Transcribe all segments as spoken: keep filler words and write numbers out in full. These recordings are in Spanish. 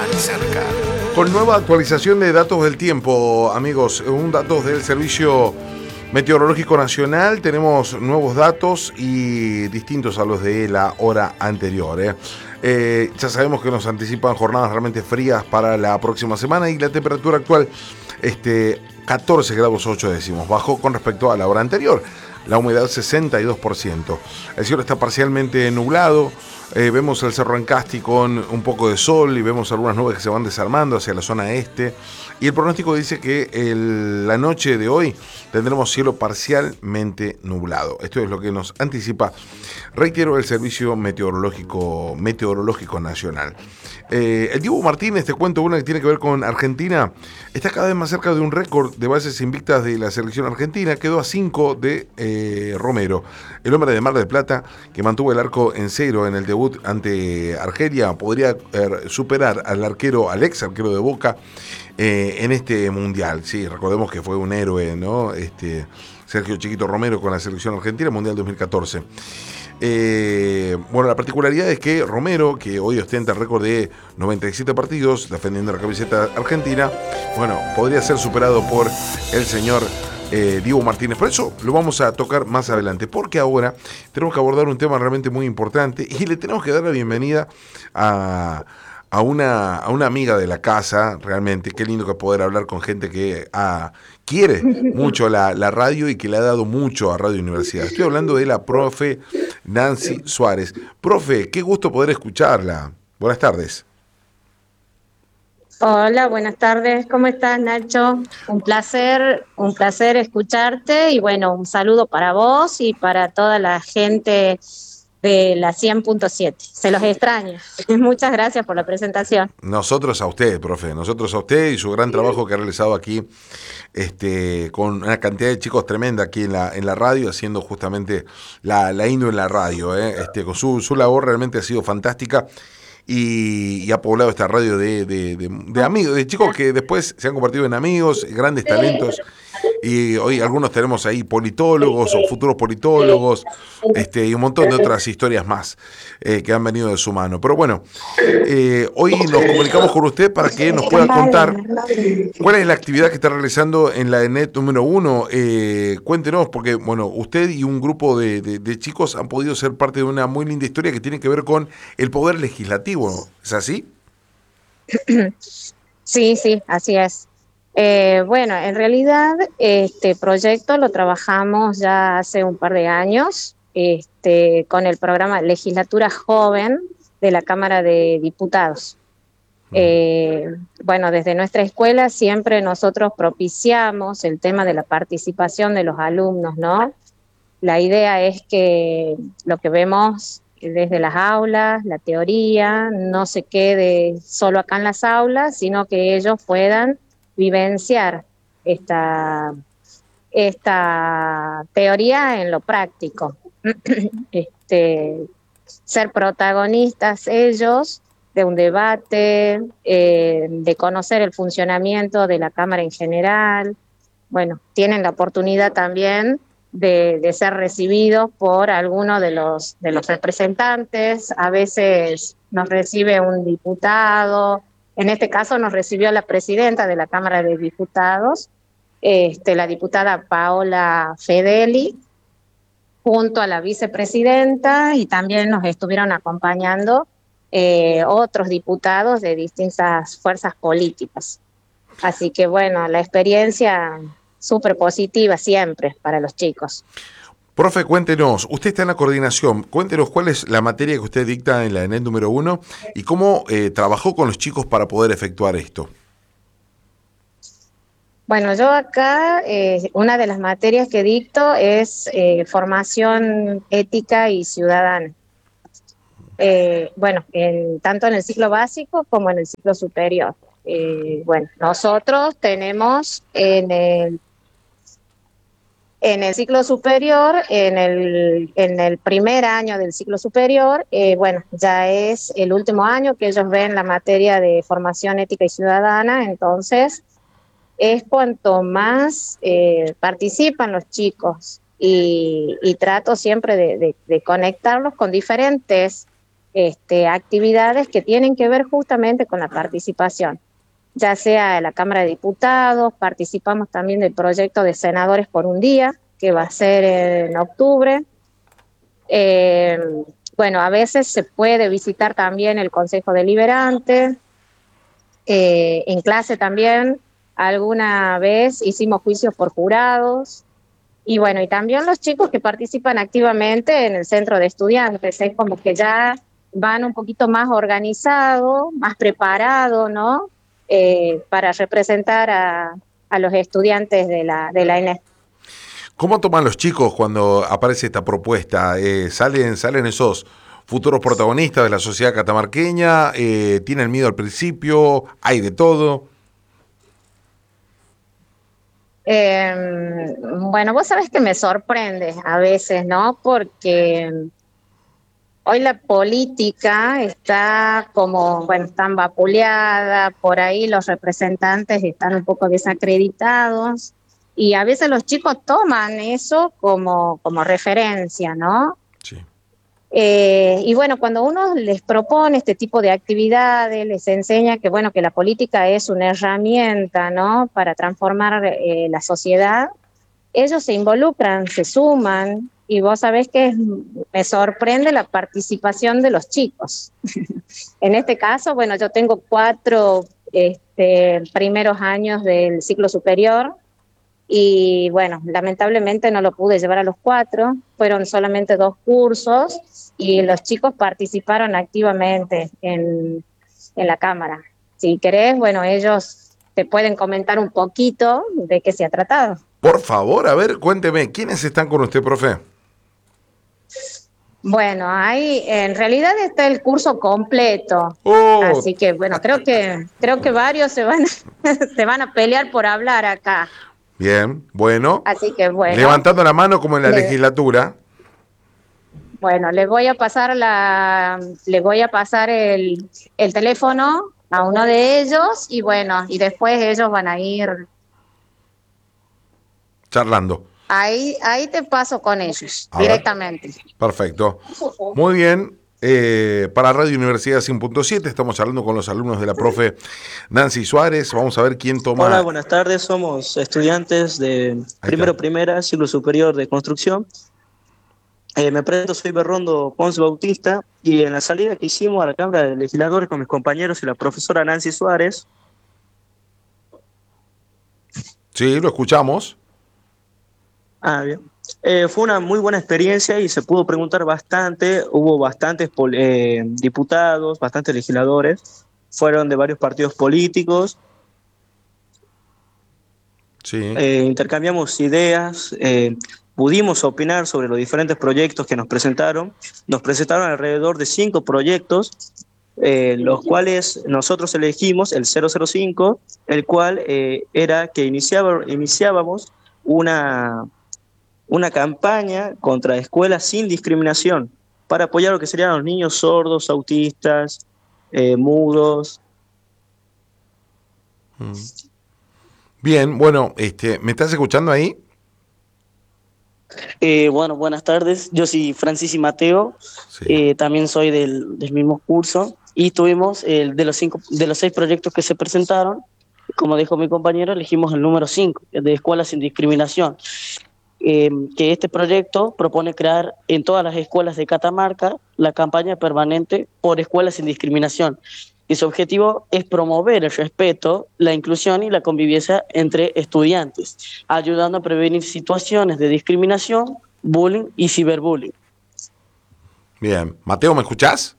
cerca. Con nueva actualización de datos del tiempo, amigos, un datos del Servicio Meteorológico Nacional, tenemos nuevos datos y distintos a los de la hora anterior. ¿eh? Eh, ya sabemos que nos anticipan jornadas realmente frías para la próxima semana y la temperatura actual, este, catorce grados ocho décimos, bajó con respecto a la hora anterior. La humedad sesenta y dos por ciento. El cielo está parcialmente nublado. Eh, vemos el Cerro Ancasti con un poco de sol y vemos algunas nubes que se van desarmando hacia la zona este. Y el pronóstico dice que el, la noche de hoy tendremos cielo parcialmente nublado. Esto es lo que nos anticipa, reitero, el Servicio Meteorológico, Meteorológico Nacional. Eh, el Dibu Martínez, te cuento una que tiene que ver con Argentina, está cada vez más cerca de un récord de bases invictas de la selección argentina. Quedó a cinco de eh, Romero, el hombre de Mar del Plata, que mantuvo el arco en cero en el debut ante Argelia. Podría eh, superar al arquero, al ex arquero de Boca, eh, en este mundial. Sí, recordemos que fue un héroe, ¿no? Este, Sergio Chiquito Romero con la selección argentina, Mundial dos mil catorce. Eh, bueno, la particularidad es que Romero, que hoy ostenta el récord de noventa y siete partidos defendiendo la camiseta argentina, bueno, podría ser superado por el señor eh, Dibu Martínez. Por eso lo vamos a tocar más adelante, porque ahora tenemos que abordar un tema realmente muy importante y le tenemos que dar la bienvenida a... A una, a una amiga de la casa, realmente. Qué lindo que poder hablar con gente que ah, quiere mucho la, la radio y que le ha dado mucho a Radio Universidad. Estoy hablando de la profe Nancy Suárez. Profe, qué gusto poder escucharla. Buenas tardes. Hola, buenas tardes. ¿Cómo estás, Nacho? Un placer, un placer escucharte y bueno, un saludo para vos y para toda la gente de la cien punto siete. Se los extraño. Muchas gracias por la presentación. Nosotros a usted, profe, nosotros a usted y su gran trabajo que ha realizado aquí, este, con una cantidad de chicos tremenda aquí en la, en la radio, haciendo justamente la, la Indu en la radio, ¿eh? este, con su, su labor realmente ha sido fantástica. Y, y ha poblado esta radio de, de, de, de amigos, de chicos que después se han convertido en amigos, grandes talentos. Y hoy algunos tenemos ahí politólogos o futuros politólogos, este, y un montón de otras historias más eh, que han venido de su mano. Pero bueno, eh, hoy nos comunicamos con usted para que nos pueda contar cuál es la actividad que está realizando en la ENET número uno. Eh, cuéntenos, porque bueno, usted y un grupo de, de, de chicos han podido ser parte de una muy linda historia que tiene que ver con el poder legislativo. ¿Es así? Sí, sí, así es. Eh, bueno, en realidad este proyecto lo trabajamos ya hace un par de años este, con el programa Legislatura Joven de la Cámara de Diputados. Eh, bueno, desde nuestra escuela siempre nosotros propiciamos el tema de la participación de los alumnos, ¿no? La idea es que lo que vemos desde las aulas, la teoría, no se quede solo acá en las aulas, sino que ellos puedan vivenciar esta, esta teoría en lo práctico. este, ser protagonistas ellos de un debate, eh, de conocer el funcionamiento de la Cámara en general. Bueno, tienen la oportunidad también de, de ser recibidos por alguno de los, de los representantes. A veces nos recibe un diputado. En este caso nos recibió la presidenta de la Cámara de Diputados, este, la diputada Paola Fedeli, junto a la vicepresidenta, y también nos estuvieron acompañando eh, otros diputados de distintas fuerzas políticas. Así que bueno, la experiencia súper positiva siempre para los chicos. Profe, cuéntenos, usted está en la coordinación, cuéntenos cuál es la materia que usted dicta en la ENET número uno y cómo eh, trabajó con los chicos para poder efectuar esto. Bueno, yo acá, eh, una de las materias que dicto es eh, formación ética y ciudadana. Eh, bueno, en, tanto en el ciclo básico como en el ciclo superior. Eh, bueno, nosotros tenemos en el En el ciclo superior, en el, en el primer año del ciclo superior, eh, bueno, ya es el último año que ellos ven la materia de formación ética y ciudadana, entonces es cuanto más eh, participan los chicos y, y trato siempre de, de, de conectarlos con diferentes este, actividades que tienen que ver justamente con la participación, ya sea en la Cámara de Diputados, participamos también del proyecto de Senadores por un Día, que va a ser en octubre. Eh, bueno, a veces se puede visitar también el Consejo Deliberante, eh, en clase también, alguna vez hicimos juicios por jurados, y bueno, y también los chicos que participan activamente en el centro de estudiantes, es como que ya van un poquito más organizados, más preparados, ¿no? Eh, para representar a, a los estudiantes de la, de la E N E. ¿Cómo toman los chicos cuando aparece esta propuesta? Eh, ¿salen, ¿Salen esos futuros protagonistas de la sociedad catamarqueña? Eh, ¿Tienen miedo al principio? ¿Hay de todo? Eh, bueno, vos sabés que me sorprende a veces, ¿no? Porque hoy la política está como, bueno, tan vapuleada, por ahí los representantes están un poco desacreditados y a veces los chicos toman eso como, como referencia, ¿no? Sí. Eh, y bueno, cuando uno les propone este tipo de actividades, les enseña que, bueno, que la política es una herramienta, ¿no? Para transformar eh, la sociedad, ellos se involucran, se suman, y vos sabés que me sorprende la participación de los chicos. En este caso, bueno, yo tengo cuatro este, primeros años del ciclo superior, y bueno, lamentablemente no lo pude llevar a los cuatro, fueron solamente dos cursos, y los chicos participaron activamente en, en la Cámara. Si querés, bueno, ellos te pueden comentar un poquito de qué se ha tratado. Por favor, a ver, cuénteme, ¿quiénes están con usted, profe? Bueno, ahí en realidad está el curso completo, Oh, así que bueno, creo que creo que varios se van a, se van a pelear por hablar acá, bien, bueno. así que bueno, Levantando la mano como en la le, legislatura. bueno, le voy a pasar la, le voy a pasar el, el teléfono a uno de ellos y bueno, y después ellos van a ir, Charlando. ahí, ahí te paso con ellos A ver, directamente. perfecto. Muy bien. Eh, para Radio Universidad cien punto siete estamos hablando con los alumnos de la profe Nancy Suárez. Vamos a ver quién Hola, toma. buenas tardes. Somos estudiantes de Ahí primero está. primera, ciclo superior de construcción. Eh, me presento, soy Berrondo Ponce Bautista y en la salida que hicimos a la Cámara de Legisladores con mis compañeros y la profesora Nancy Suárez, Sí, lo escuchamos. ah, bien. Eh, fue una muy buena experiencia y se pudo preguntar bastante. Hubo bastantes pol- eh, diputados, bastantes legisladores, fueron de varios partidos políticos. Sí. Eh, intercambiamos ideas, eh, pudimos opinar sobre los diferentes proyectos que nos presentaron. Nos presentaron alrededor de cinco proyectos, eh, los cuales nosotros elegimos el cero cero cinco, el cual eh, era que iniciaba, iniciábamos una, una campaña contra escuelas sin discriminación para apoyar lo que serían los niños sordos, autistas, eh, mudos. Mm. Bien, bueno, este, ¿me estás escuchando ahí? Eh, bueno, buenas tardes. Yo soy Francis y Mateo, Sí. eh, también soy del, del mismo curso y tuvimos el de los cinco, de los seis proyectos que se presentaron, como dijo mi compañero, elegimos el número cinco, de Escuelas sin Discriminación, eh, que este proyecto propone crear en todas las escuelas de Catamarca la campaña permanente por Escuelas sin Discriminación. Y su objetivo es promover el respeto, la inclusión y la convivencia entre estudiantes, ayudando a prevenir situaciones de discriminación, bullying y ciberbullying. Bien. Mateo, ¿me escuchás?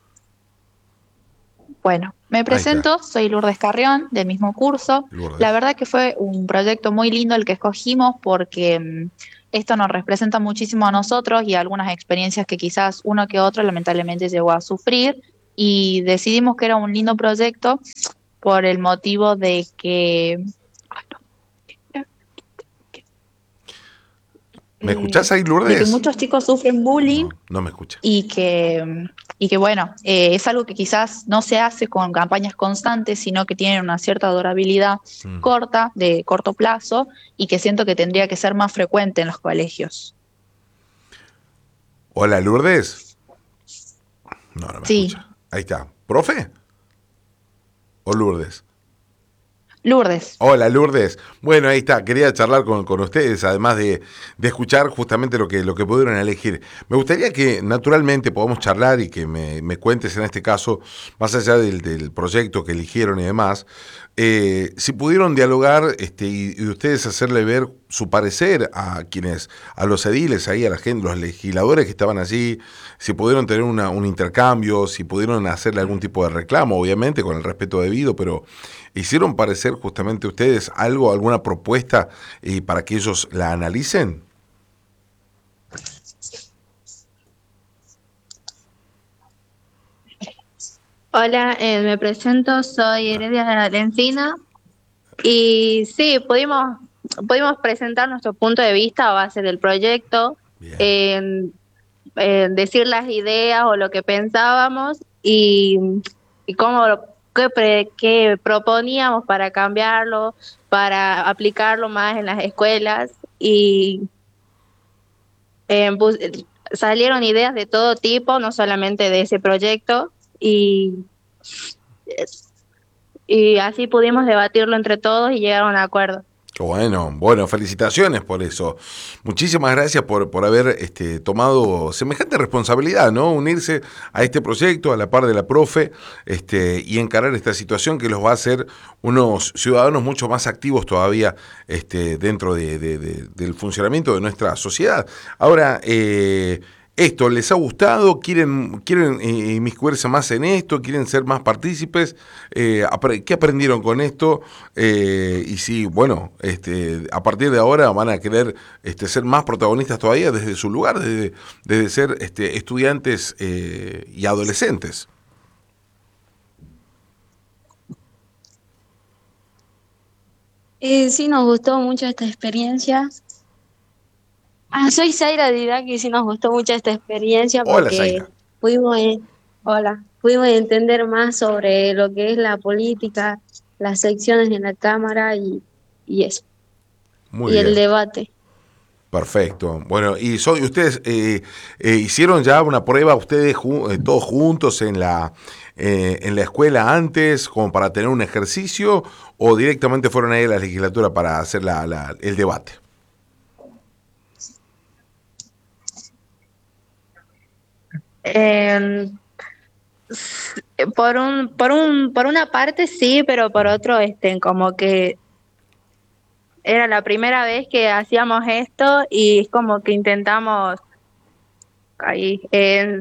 Bueno, me Ahí está. presento, soy Lourdes Carrión, del mismo curso. Lourdes. La verdad que fue un proyecto muy lindo el que escogimos porque mm, esto nos representa muchísimo a nosotros y a algunas experiencias que quizás uno que otro lamentablemente llegó a sufrir, y decidimos que era un lindo proyecto por el motivo de que... Ay, no. ¿Me Eh, escuchás ahí, de que Lourdes? muchos chicos sufren bullying No, no me escucha. y que, y que bueno, eh, es algo que quizás no se hace con campañas constantes, sino que tienen una cierta durabilidad Mm. corta, de corto plazo, y que siento que tendría que ser más frecuente en los colegios. Hola, Lourdes. No, no me Sí. escucha. Ahí está. ¿Profe? ¿O Lourdes? Lourdes. Hola Lourdes. Bueno, ahí está. Quería charlar con, con ustedes, además de, de escuchar justamente lo que, lo que pudieron elegir. Me gustaría que naturalmente podamos charlar y que me, me cuentes en este caso, más allá del, del proyecto que eligieron y demás, eh, si pudieron dialogar este, y, y ustedes hacerle ver su parecer a quienes, a los ediles ahí, a la gente, los legisladores que estaban allí, si pudieron tener una, un intercambio, si pudieron hacerle algún tipo de reclamo, obviamente con el respeto debido, pero ¿hicieron parecer justamente ustedes algo, alguna propuesta eh, para que ellos la analicen? Hola, eh, me presento, soy Heredia Lencina y sí, pudimos, pudimos presentar nuestro punto de vista a base del proyecto, eh, eh, decir las ideas o lo que pensábamos y, y cómo qué, pre, qué proponíamos para cambiarlo, para aplicarlo más en las escuelas y eh, bus, salieron ideas de todo tipo, no solamente de ese proyecto y y así pudimos debatirlo entre todos y llegar a un acuerdo. Qué bueno, bueno, felicitaciones por eso. Muchísimas gracias por, por haber este, tomado semejante responsabilidad, ¿no? Unirse a este proyecto a la par de la profe este, y encarar esta situación que los va a hacer unos ciudadanos mucho más activos todavía este, dentro de, de, de, del funcionamiento de nuestra sociedad. Ahora, eh, ¿esto les ha gustado? ¿Quieren, quieren eh, inmiscuirse más en esto? ¿Quieren ser más partícipes? Eh, ¿Qué aprendieron con esto? Eh, y si, bueno, este, a partir de ahora van a querer este, ser más protagonistas todavía desde su lugar, desde, desde ser este, estudiantes eh, y adolescentes. Eh, sí, nos gustó mucho esta experiencia. Ah, soy Zaira Didac y sí nos gustó mucho esta experiencia Hola, porque Zaira. pudimos, eh, hola, pudimos entender más sobre lo que es la política, las secciones en la Cámara y, y eso, Muy y bien. el debate. Perfecto. Bueno, y soy ustedes eh, eh, hicieron ya una prueba ustedes ju eh, todos juntos en la eh, en la escuela antes como para tener un ejercicio o directamente fueron ahí a la legislatura para hacer la, la, el debate. Eh, por un, por un, por una parte sí, pero por otro, este, como que era la primera vez que hacíamos esto y es como que intentamos ahí eh,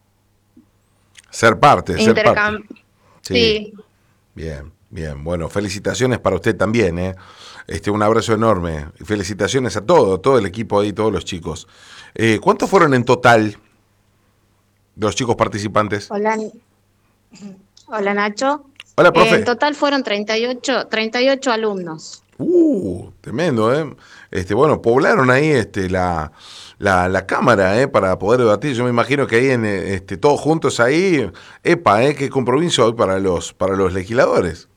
Ser parte, ser parte. Sí. sí. Bien, bien. Bueno, felicitaciones para usted también, ¿eh? Este, un abrazo enorme. Y felicitaciones a todo, todo el equipo ahí, todos los chicos. Eh, ¿Cuántos fueron en total de los chicos participantes? Hola, hola Nacho. Hola, profe. En total fueron treinta y ocho, treinta y ocho alumnos. Uh, tremendo, ¿eh? Este, bueno, poblaron ahí este, la, la, la cámara, ¿eh? Para poder debatir. Yo me imagino que ahí, en, este, todos juntos ahí, epa, ¿eh? Qué compromiso hoy para los, para los legisladores.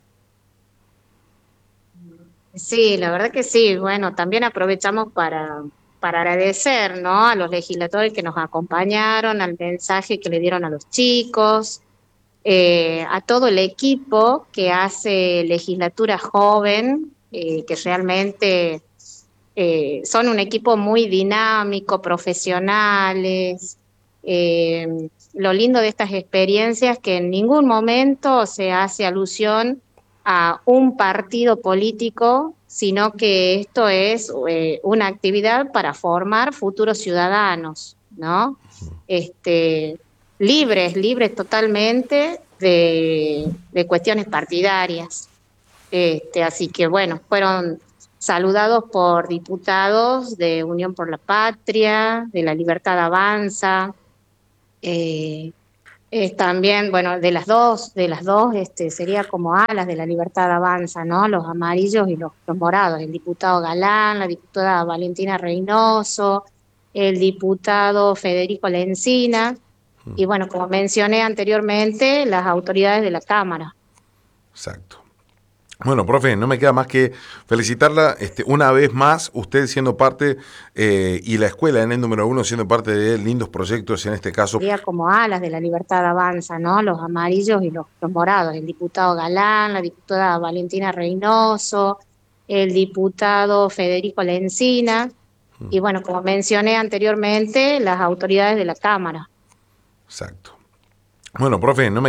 Sí, la verdad que sí. Bueno, también aprovechamos para, para agradecer, ¿no? A los legisladores que nos acompañaron, al mensaje que le dieron a los chicos, eh, a todo el equipo que hace legislatura joven, eh, que realmente eh, son un equipo muy dinámico, profesionales. Eh, lo lindo de estas experiencias es que en ningún momento se hace alusión a un partido político, sino que esto es eh, una actividad para formar futuros ciudadanos, ¿no? Este, libres, libres totalmente de, de cuestiones partidarias. Este, así que bueno, fueron saludados por diputados de Unión por la Patria, de La Libertad Avanza, eh, eh, también, bueno, de las dos, de las dos, este, sería como alas de La Libertad Avanza, ¿no? Los amarillos y los, los morados, el diputado Galán, la diputada Valentina Reynoso, el diputado Federico Lencina, y bueno, como mencioné anteriormente, las autoridades de la Cámara. Exacto. Bueno, profe, no me queda más que felicitarla este, una vez más, usted siendo parte eh, y la escuela en el número uno siendo parte de lindos proyectos, en este caso. Sería como alas de la libertad avanza, ¿no? Los amarillos y los, los morados, el diputado Galán, la diputada Valentina Reynoso, el diputado Federico Lencina, y bueno, como mencioné anteriormente, las autoridades de la Cámara. Exacto. Bueno, profe, no me